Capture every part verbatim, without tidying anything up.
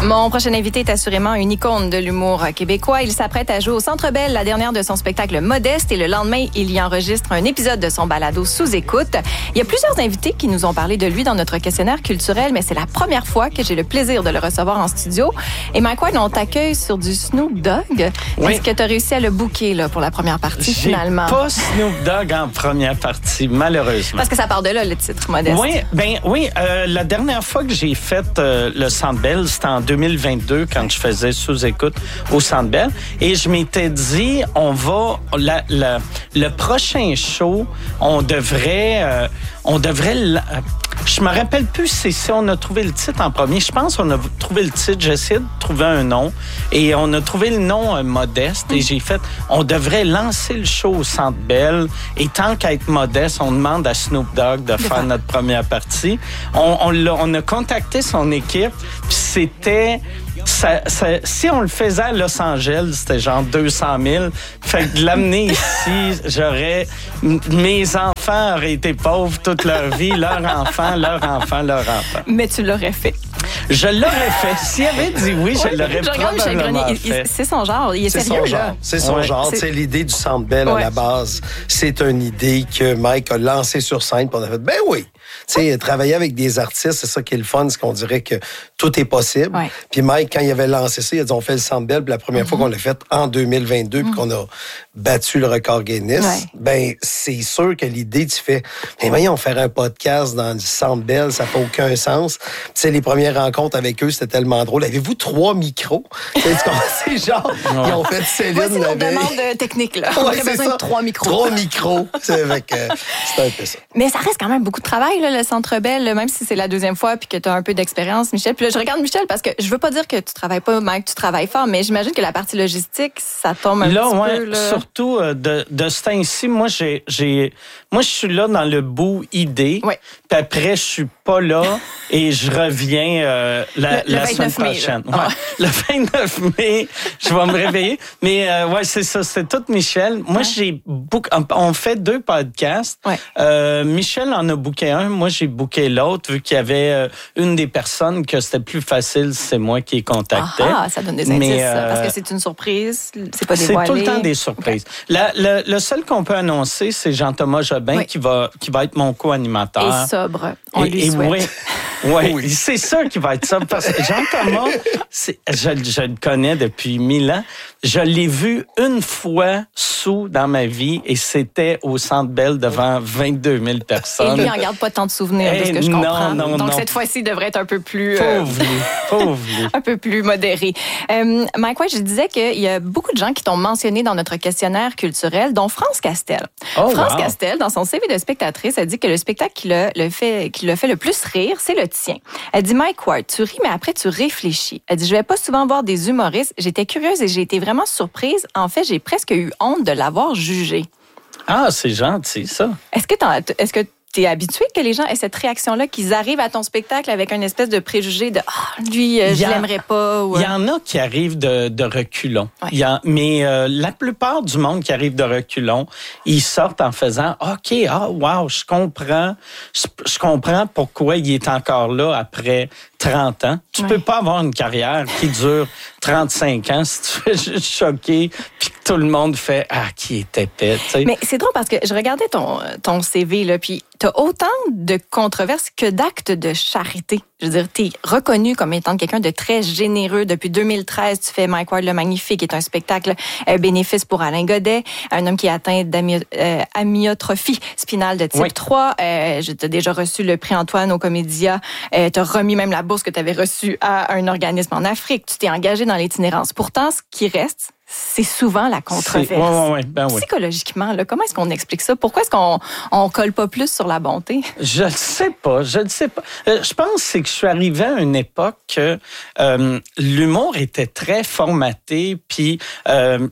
Mon prochain invité est assurément une icône de l'humour québécois. Il s'apprête à jouer au Centre Bell, la dernière de son spectacle Modeste, et le lendemain, il y enregistre un épisode de son balado Sous écoute. Il y a plusieurs invités qui nous ont parlé de lui dans notre questionnaire culturel, mais c'est la première fois que j'ai le plaisir de le recevoir en studio. Et Mike Ward, on t'accueille sur du Snoop Dogg. Oui. Est-ce que tu as réussi à le booker là, pour la première partie, j'ai finalement? Pas Snoop Dogg en première partie, malheureusement. Parce que ça part de là, le titre Modeste. Oui, ben oui. Euh, la dernière fois que j'ai fait euh, le Centre Bell, c'était en deux mille vingt-deux, quand je faisais sous-écoute au Centre Bell. Et je m'étais dit, on va... La, la, le prochain show, on devrait... Euh, on devrait... Euh, je me rappelle plus si, si on a trouvé le titre en premier. Je pense qu'on a trouvé le titre. J'ai essayé de trouver un nom. Et on a trouvé le nom euh, Modeste. Et j'ai fait... On devrait lancer le show au Centre Bell. Et tant qu'à être modeste, on demande à Snoop Dogg de faire notre première partie. On, on, l'a, on a contacté son équipe. Puis c'était... Ça, ça, si on le faisait à Los Angeles, c'était genre deux cent mille. Fait que de l'amener ici, j'aurais... Mes enfants auraient été pauvres toute leur vie. Leur enfant, leur enfant, leur enfant. Mais tu l'aurais fait. Je l'aurais fait. S'il avait dit oui, je ouais, l'aurais je probablement il, fait. Il, c'est son genre. Il est c'est sérieux, son là. Genre. C'est son ouais. genre. C'est... C'est l'idée du Centre Bell ouais. à la base. C'est une idée que Mike a lancée sur scène. Puis on a fait, ben oui. Tu sais, travailler avec des artistes, c'est ça qui est le fun, c'est qu'on dirait que tout est possible. Ouais. Puis Mike, quand il avait lancé ça, il a dit, on fait le Centre Bell. Puis la première mm-hmm. fois qu'on l'a fait en deux mille vingt-deux, mm-hmm. puis qu'on a battu le record Guinness, ouais. ben c'est sûr que l'idée, tu fais, mais voyons, faire un podcast dans le Centre Bell, ça fait aucun sens. Tu sais, les premières rencontres avec eux, c'était tellement drôle. Avez-vous trois micros? C'est genre, ouais. ils ont fait Céline. Ouais, c'est nos demandes techniques, là. On ouais, aurait besoin ça. de trois micros. Trois micros. C'est, avec, euh, c'est un peu ça. Mais ça reste quand même beaucoup de travail, là, le Centre Bell, même si c'est la deuxième fois puis que tu as un peu d'expérience, Michel. Puis là, je regarde Michel parce que je veux pas dire que tu travailles pas, Mike, tu travailles fort, mais j'imagine que la partie logistique, ça tombe un là, petit ouais, peu. Là, surtout euh, de, de ce temps-ci, moi, j'ai, j'ai, moi, je suis là dans le bout idée. Ouais. Puis après, je suis pas là et je reviens euh, la, le, le la semaine prochaine. Mai, ouais. Le vingt-neuf mai, je vais me réveiller. Mais euh, ouais, c'est ça, c'est tout Michel. Moi, ouais. j'ai book, on fait deux podcasts. Ouais. Euh, Michel en a booké un, moi j'ai booké l'autre, vu qu'il y avait euh, une des personnes que c'était plus facile, c'est moi qui contactais. Ah, ça donne des indices, Mais, euh, parce que c'est une surprise, c'est pas dévoilé. C'est tout le temps des surprises. Okay. La, le, le seul qu'on peut annoncer, c'est Jean-Thomas Jobin oui. qui va qui va être mon co-animateur. Et sobre, on et, lui et souhaite. Oui, oui, oui. C'est sûr qu'il va être sobre, parce que Jean-Thomas, c'est, je, je le connais depuis mille ans. Je l'ai vu une fois sous dans ma vie et c'était au Centre Bell devant vingt-deux mille personnes. Et lui, il n'en garde pas tant de souvenirs de ce que je non, comprends. Non, Donc non. cette fois-ci, il devrait être un peu plus... Pauvre lui, pauvre lui. un peu plus modéré. Euh, Mike Ward, je disais qu'il y a beaucoup de gens qui t'ont mentionné dans notre questionnaire culturel, dont France Castel. Oh, France wow. Castel, dans son C V de spectatrice, a dit que le spectacle qui l'a, le fait, qui l'a fait le plus rire, c'est le tien. Elle dit, Mike Ward, tu ris, mais après tu réfléchis. Elle dit, je vais pas souvent voir des humoristes. J'étais curieuse et j'ai été vraiment surprise. En fait, j'ai presque eu honte de l'avoir jugé. Ah, c'est gentil, ça. Est-ce que t'en, est-ce que t'es habitué que les gens aient cette réaction-là, qu'ils arrivent à ton spectacle avec une espèce de préjugé de « Ah, lui, euh, je l'aimerais pas. » Il y en a qui arrivent de, de reculons. Ouais. Il y a, mais euh, la plupart du monde qui arrive de reculons, ils sortent en faisant « OK, ah, wow, je comprends. Je, je comprends pourquoi il est encore là après trente ans. Tu ouais. peux pas avoir une carrière qui dure trente-cinq ans si tu fais juste choquer puis que tout le monde fait « Ah, qui est épais. » Mais c'est drôle parce que je regardais ton, ton C V, là, puis t'as autant de controverses que d'actes de charité. Je veux dire, t'es reconnu comme étant quelqu'un de très généreux. Depuis deux mille treize, tu fais Mike Ward le Magnifique, qui est un spectacle euh, bénéfice pour Alain Godet, un homme qui est atteint d'amyotrophie euh, spinale de type oui. trois. Euh, je t'ai déjà reçu le prix Antoine au Comédia. Euh, t'as remis même la bourse que tu avais reçue à un organisme en Afrique. Tu t'es engagé dans l'itinérance. Pourtant, ce qui reste, c'est souvent la controverse. Oui, oui, oui. Ben oui. Psychologiquement, là, comment est-ce qu'on explique ça? Pourquoi est-ce qu'on on colle pas plus sur la bonté? Je ne sais pas. Je ne sais pas. Euh, je pense c'est que je suis arrivé à une époque que euh, l'humour était très formaté, puis euh,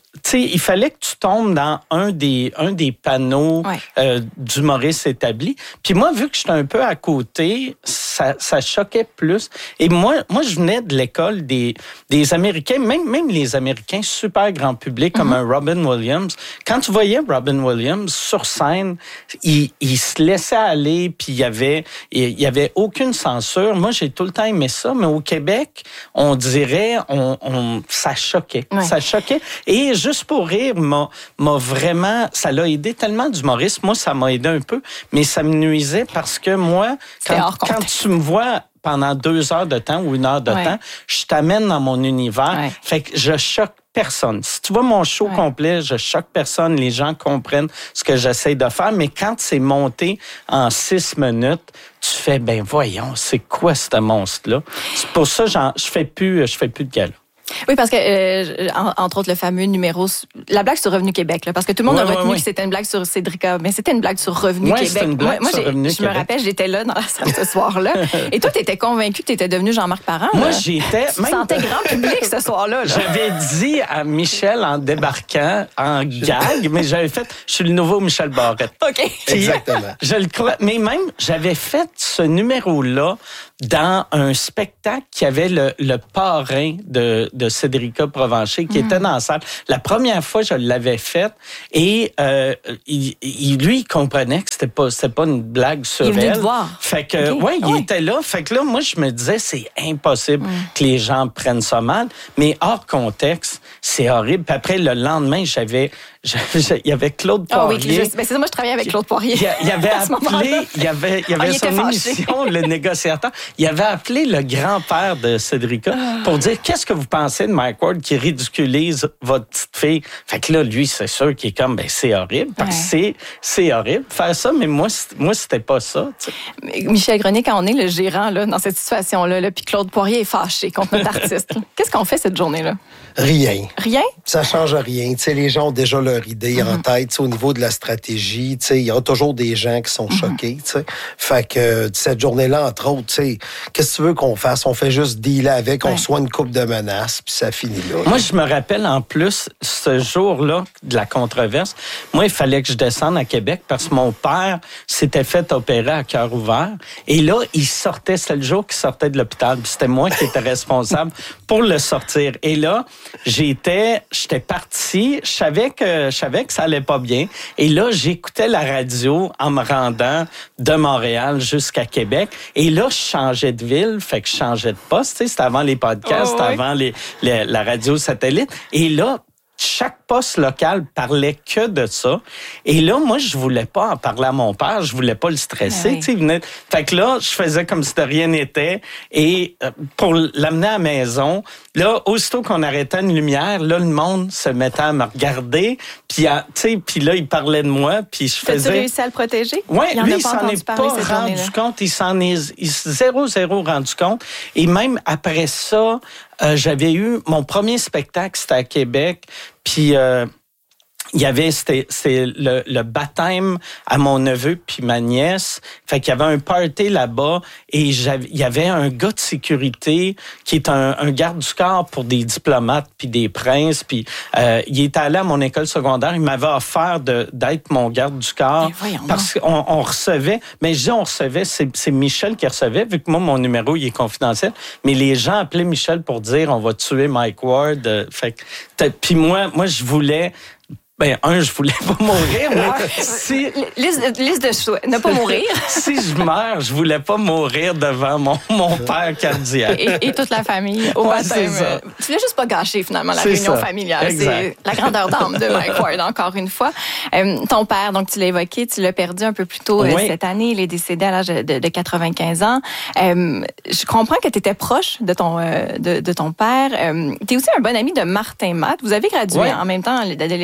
tu sais, il fallait que tu tombes dans un des, un des panneaux ouais. euh, d'humoristes établis. Puis moi, vu que j'étais un peu à côté, ça, ça choquait plus. Et moi, moi, je venais de l'école des, des Américains, même, même les Américains super grand public, comme mm-hmm. un Robin Williams. Quand tu voyais Robin Williams sur scène, il, il se laissait aller, puis il y avait, il y avait aucune censure. Moi, j'ai tout le temps aimé ça, mais au Québec, on dirait, on, on, ça choquait. Ouais. Ça choquait. Et Juste pour rire m'a, m'a vraiment... Ça l'a aidé tellement d'humoristes. Moi, ça m'a aidé un peu, mais ça me nuisait parce que moi, quand, quand tu me vois pendant deux heures de temps ou une heure de ouais. temps, je t'amène dans mon univers. Ouais. Fait que je choque personne. Si tu vois mon show ouais. complet, je choque personne. Les gens comprennent ce que j'essaie de faire. Mais quand c'est monté en six minutes, tu fais, ben voyons, c'est quoi ce monstre-là? C'est pour ça que je fais plus, je fais plus de gala. Oui, parce que, euh, entre autres, le fameux numéro, la blague sur Revenu Québec, là, parce que tout le monde ouais, a retenu ouais, ouais. que c'était une blague sur Cédrica, mais c'était une blague sur Revenu ouais, Québec. Une blague moi, moi sur Revenu je Québec. me rappelle, j'étais là dans la salle ce soir-là. Et toi, t'étais convaincu que t'étais devenu Jean-Marc Parent. Moi, là. j'étais... Tu même... sentais grand public ce soir-là. Là. J'avais dit à Michel en débarquant, en gag, mais j'avais fait, je suis le nouveau Michel Barrette. OK. Puis, exactement. Je le crois. Mais même, j'avais fait ce numéro-là dans un spectacle qui avait le, le parrain de, de Cédrica Provencher qui mmh. était dans la salle. La première fois, je l'avais faite et euh, il, il, lui, il comprenait que c'était pas, c'était pas une blague sur il elle. Te voir. Fait que, okay. ouais, il ouais. était là. Fait que là, moi, je me disais, c'est impossible mmh. que les gens prennent ça mal. Mais hors contexte, c'est horrible. Puis après, le lendemain, j'avais... Il y avait Claude Poirier. Ah oui, je, ben c'est ça, moi je travaillais avec Claude Poirier. Il, il avait appelé, il y avait, il y avait ah, son émission, Le Négociateur. Il avait appelé le grand-père de Cédrica pour dire qu'est-ce que vous pensez de Mike Ward qui ridiculise votre petite fille. Fait que là, lui, c'est sûr qu'il est comme, ben c'est horrible, parce que c'est, c'est horrible faire ça, mais moi, moi c'était pas ça. T'sais. Michel Grenier, quand on est le gérant là, dans cette situation-là, là, puis Claude Poirier est fâché contre notre artiste, qu'est-ce qu'on fait cette journée-là? Rien. Rien? Ça change rien. T'sais, les gens ont déjà leur idée mm-hmm. en tête. Au niveau de la stratégie, il y a toujours des gens qui sont mm-hmm. choqués. T'sais. Fait que cette journée-là, entre autres, qu'est-ce que tu veux qu'on fasse? On fait juste dealer avec, ouais. on reçoit une coupe de menaces, puis ça finit là. Moi, je me rappelle en plus, ce jour-là de la controverse, moi, il fallait que je descende à Québec parce que mon père s'était fait opérer à cœur ouvert. Et là, il sortait, c'était le jour qu'il sortait de l'hôpital. Puis c'était moi qui étais responsable pour le sortir. Et là, j'étais, j'étais parti, je savais que, je savais que ça allait pas bien. Et là, j'écoutais la radio en me rendant de Montréal jusqu'à Québec. Et là, je changeais de ville, fait que je changeais de poste. Tu sais, c'était avant les podcasts, oh, oui. avant les, les, la radio satellite. Et là, chaque poste local parlait que de ça. Et là, moi, je voulais pas en parler à mon père. Je voulais pas le stresser. Oui. Tu sais, il venait... Fait que là, je faisais comme si de rien n'était. Et pour l'amener à la maison, là, aussitôt qu'on arrêtait une lumière, là, le monde se mettait à me regarder. Puis, tu sais, puis là, il parlait de moi. Puis je faisais... T'as-tu réussi à le protéger? Oui, lui, il s'en est pas rendu compte. Il s'en est il zéro, zéro rendu compte. Et même après ça, euh, j'avais eu mon premier spectacle, c'était à Québec. Puis euh, il y avait c'était, c'était le, le baptême à mon neveu puis ma nièce. Fait qu'il y avait un party là-bas et j'avais, il y avait un gars de sécurité qui est un, un garde du corps pour des diplomates puis des princes. Puis euh, il est allé à mon école secondaire. Il m'avait offert de, d'être mon garde du corps parce qu'on on recevait. Mais je dis on recevait, c'est, c'est Michel qui recevait vu que moi mon numéro il est confidentiel. Mais les gens appelaient Michel pour dire on va tuer Mike Ward. Euh, fait que puis moi moi je voulais Ben, un, je voulais pas mourir. Moi, si... liste, liste de souhaits. Ne pas mourir. Si je meurs, je voulais pas mourir devant mon, mon père cardiaque. Et, et toute la famille au ouais, baptême. Ça. Tu voulais juste pas gâcher, finalement, la c'est réunion ça. familiale. Exact. C'est la grandeur d'âme de Mike Ward, encore une fois. Euh, ton père, donc tu l'as évoqué, tu l'as perdu un peu plus tôt oui. euh, cette année. Il est décédé à l'âge de, de quatre-vingt-quinze ans. Euh, je comprends que tu étais proche de ton, euh, de, de ton père. Euh, tu es aussi un bon ami de Martin Matt. Vous avez gradué oui. en même temps de l'école de l'humour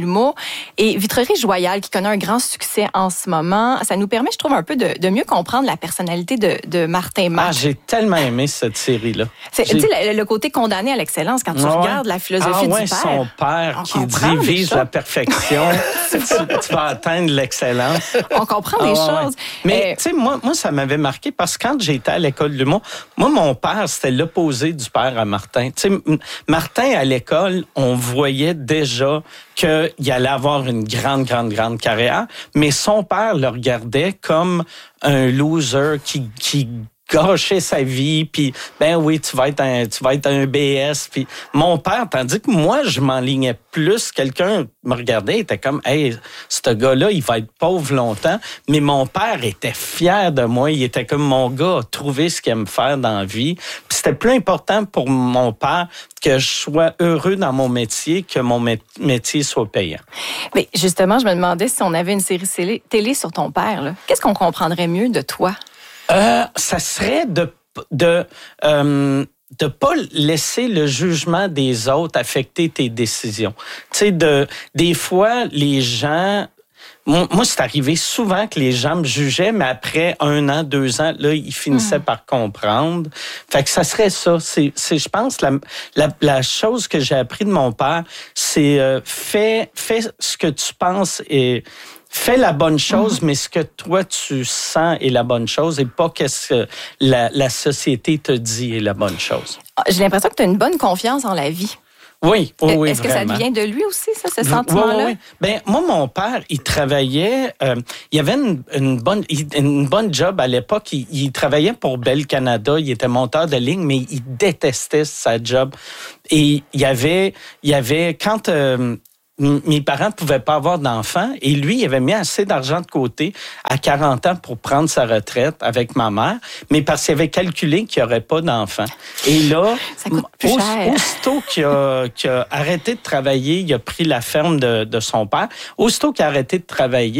l'humour. Et Vitrerie Joyal, qui connaît un grand succès en ce moment, ça nous permet, je trouve, un peu de, de mieux comprendre la personnalité de, de Martin Matt. Ah, j'ai tellement aimé cette série-là. Tu sais, le, le côté condamné à l'excellence, quand tu ouais. regardes la philosophie ah, ouais, du père. son père qui dit « vise la perfection, tu, tu vas atteindre l'excellence ». On comprend des ah, choses. Ouais. Mais, tu sais, moi, moi, ça m'avait marqué parce que quand j'étais à l'école de l'humour, moi, mon père, c'était l'opposé du père à Martin. Tu sais, Martin, à l'école, on voyait déjà qu'il allait avoir une grande, grande, grande carrière, mais son père le regardait comme un loser qui, qui gâchait sa vie, puis ben oui, tu vas être un, tu vas être un B S, puis mon père, tandis que moi, je m'enlignais plus, quelqu'un me regardait, était comme, hey, ce gars-là, il va être pauvre longtemps, mais mon père était fier de moi, il était comme mon gars, a trouvé ce qu'il aime faire dans la vie, puis c'était plus important pour mon père que je sois heureux dans mon métier, que mon métier soit payant. Mais justement, je me demandais si on avait une série télé sur ton père, là, qu'est-ce qu'on comprendrait mieux de toi? Euh, ça serait de de euh, de pas laisser le jugement des autres affecter tes décisions. Tu sais, de des fois les gens, moi, moi c'est arrivé souvent que les gens me jugeaient, mais après un an, deux ans, là ils finissaient mmh. par comprendre. Fait que ça serait ça. C'est, c'est je pense la la, la chose que j'ai appris de mon père, c'est euh, fais fais ce que tu penses et fais la bonne chose, mmh. mais ce que toi, tu sens est la bonne chose et pas qu'est-ce que la, la société te dit est la bonne chose. J'ai l'impression que tu as une bonne confiance en la vie. Oui, oui, oui, Est-ce vraiment. que ça vient de lui aussi, ça, ce sentiment-là? Oui, oui, oui. Ben, moi, mon père, il travaillait, euh, il avait une, une bonne une bonne job à l'époque. Il, il travaillait pour Bell Canada, il était monteur de ligne, mais il détestait sa job. Et il y avait, il y avait quand... Euh, mes parents ne pouvaient pas avoir d'enfants et lui, il avait mis assez d'argent de côté à quarante ans pour prendre sa retraite avec ma mère, mais parce qu'il avait calculé qu'il n'y aurait pas d'enfants. Et là, ça coûte plus auss- cher. aussitôt qu'il a, qu'il a arrêté de travailler, il a pris la ferme de, de son père. Aussitôt qu'il a arrêté de travailler,